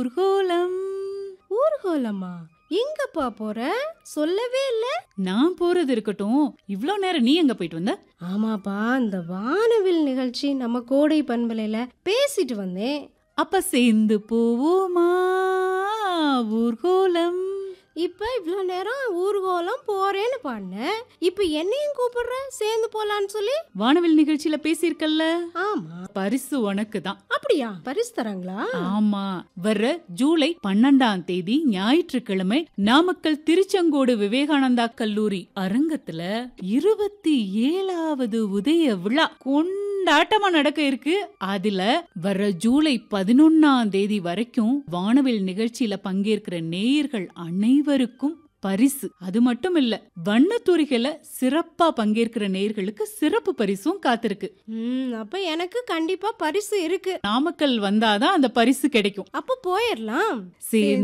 ஊர்கோலம். ஊர்கோலமா? எங்கப்பா போற? சொல்லவே இல்ல. நான் போறது இருக்கட்டும், இவ்ளோ நேரம் நீ எங்க போயிட்டு வந்த? ஆமாப்பா, இந்த வானவில் நிகழ்ச்சி நம்ம கோடை பண்பலையில பேசிட்டு வந்தேன். அப்ப சேர்ந்து போவோமா ஊர்கோலம். இப்ப இவ்ளோ நேரம் ஊர்கோலம் போறேன்னு பாடின, இப்ப என்னையும் கூப்பிடுற சேர்ந்து போலான்னு சொல்லி? வானவில் நிகழ்ச்சியில பேசியிருக்கல்ல, ஆமா. பரிசு உனக்கு தான். அப்படியா? பரிசு தராங்களா? ஆமா, வர்ற ஜூலை 12ஆம் தேதி ஞாயிற்றுக்கிழமை நாமக்கல் திருச்செங்கோடு விவேகானந்தா கல்லூரி அரங்கத்துல 27வது உதய விழா கொண்டாட்டமா நடக்க இருக்கு. அதுல வர்ற ஜூலை 11ஆம் தேதி வரைக்கும் வானவில் நிகழ்ச்சியில பங்கேற்கிற நேயர்கள் அனைவருக்கும் பரிசு. அது மட்டும் இல்ல, வண்ணத்தூரிகள சிறப்பா பங்கேற்கிற நேயர்களுக்கு சிறப்பு பரிசும் காத்திருக்கு. அப்ப எனக்கு கண்டிப்பா பரிசு இருக்கு. நாமக்கல் வந்தாதான் அந்த பரிசு கிடைக்கும். அப்ப போயிடலாம். சரி.